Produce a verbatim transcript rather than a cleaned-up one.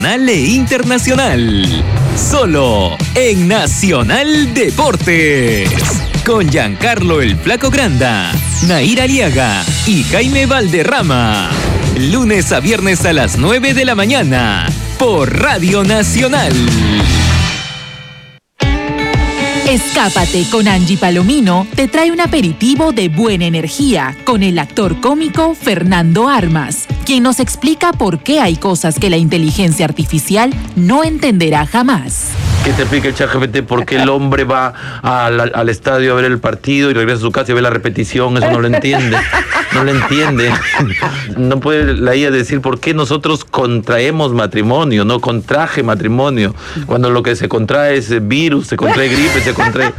Nacional e internacional. Solo en Nacional Deportes. Con Giancarlo el Flaco Granda, Nair Aliaga y Jaime Valderrama. Lunes a viernes a las nueve de la mañana. Por Radio Nacional. Escápate con Angie Palomino te trae un aperitivo de buena energía con el actor cómico Fernando Armas, quien nos explica por qué hay cosas que la inteligencia artificial no entenderá jamás. ¿Qué te explica el ChatGPT por qué el hombre va al, al estadio a ver el partido y regresa a su casa y ve la repetición? Eso no lo entiende. No lo entiende. No puede la I A decir por qué nosotros contraemos matrimonio, no contraje matrimonio, cuando lo que se contrae es virus, se contrae gripe, se contrae...